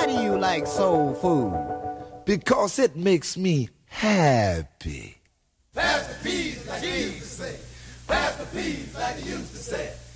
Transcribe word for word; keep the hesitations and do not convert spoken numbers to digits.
do you like soul food? Because it makes me happy. Pass the peas like you used to say. Pass the peas like you used to say.